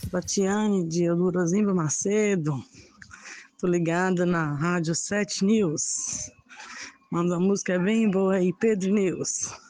Tatiane de Eldorozimba Macedo, tô ligada na Rádio 7 News. Manda uma música bem boa aí, Pedro News.